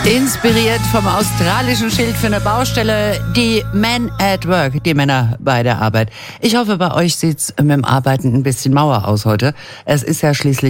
Inspiriert vom australischen Schild für eine Baustelle, die Men at Work, die Männer bei der Arbeit. Ich hoffe, bei euch sieht's mit dem Arbeiten ein bisschen mauer aus heute. Es ist ja schließlich